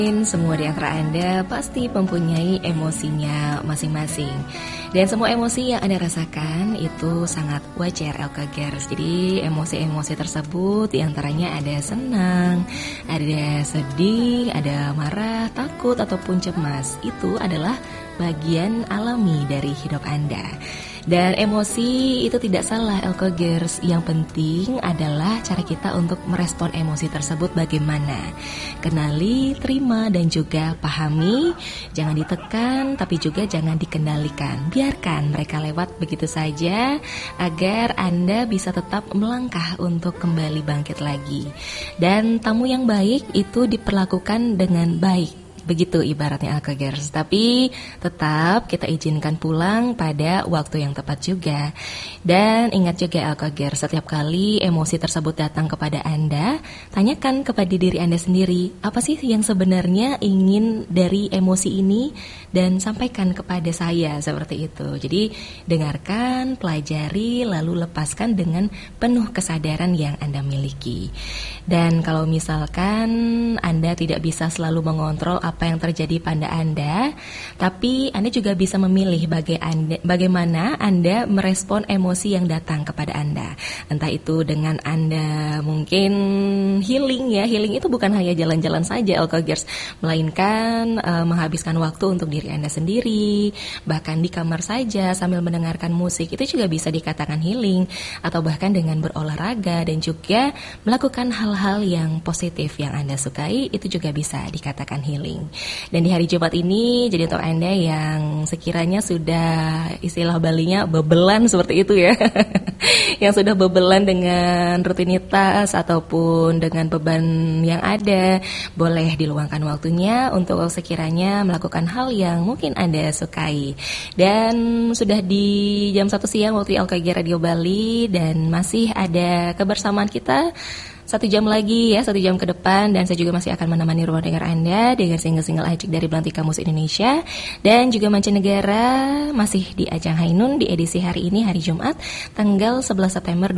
Semua di antara Anda pasti mempunyai emosinya masing-masing. Dan semua emosi yang Anda rasakan itu sangat wajar Elkagers. Jadi emosi-emosi tersebut diantaranya ada senang, ada sedih, ada marah, takut, ataupun cemas. Itu adalah bagian alami dari hidup Anda. Dan emosi itu tidak salah Elkagers. Yang penting adalah cara kita untuk merespon emosi tersebut bagaimana. Kenali, terima, dan juga pahami. Jangan ditekan, tapi juga jangan dikendalikan. Biarkan mereka lewat begitu saja, agar Anda bisa tetap melangkah untuk kembali bangkit lagi. Dan tamu yang baik itu diperlakukan dengan baik. Begitu ibaratnya Elkagers. Tapi tetap kita izinkan pulang pada waktu yang tepat juga. Dan ingat juga Elkagers, setiap kali emosi tersebut datang kepada Anda, tanyakan kepada diri Anda sendiri, apa sih yang sebenarnya ingin dari emosi ini, dan sampaikan kepada saya seperti itu. Jadi dengarkan, pelajari, lalu lepaskan dengan penuh kesadaran yang Anda miliki. Dan kalau misalkan Anda tidak bisa selalu mengontrol apa yang terjadi pada Anda, tapi Anda juga bisa memilih bagaimana Anda merespon emosi yang datang kepada Anda. Entah itu dengan Anda mungkin healing ya. Healing itu bukan hanya jalan-jalan saja Elkagers, melainkan menghabiskan waktu untuk diri Anda sendiri. Bahkan di kamar saja sambil mendengarkan musik, itu juga bisa dikatakan healing. Atau bahkan dengan berolahraga dan juga melakukan hal-hal yang positif yang Anda sukai, itu juga bisa dikatakan healing. Dan di hari Jumat ini, jadi untuk Anda yang sekiranya sudah istilah Balinya bebelan seperti itu ya, yang sudah bebelan dengan rutinitas ataupun dengan beban yang ada, boleh diluangkan waktunya untuk sekiranya melakukan hal yang mungkin Anda sukai. Dan sudah di jam 1 siang waktu LKG Radio Bali, dan masih ada kebersamaan kita 1 jam lagi ya, 1 jam ke depan. Dan saya juga masih akan menemani ruang dengar Anda dengan single-single ajik dari Belantika Musik Indonesia dan juga mancanegara, masih di Ajang Hainun di edisi hari ini, hari Jumat tanggal 11 September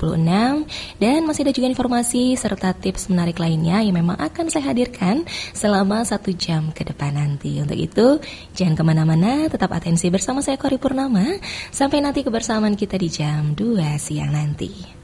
2026. Dan masih ada juga informasi serta tips menarik lainnya yang memang akan saya hadirkan selama 1 jam ke depan nanti. Untuk itu jangan kemana-mana, tetap atensi bersama saya Kori Purnama sampai nanti kebersamaan kita di jam 2 siang nanti.